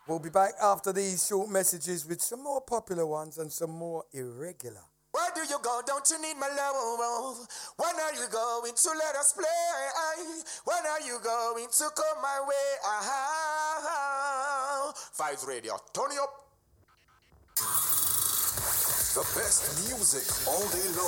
We'll be back after these short messages with some more popular ones and some more irregular. Where do you go? Don't you need my love? When are you going to let us play? When are you going to come my way? Vibes Radio, turn it up. The best music all day long.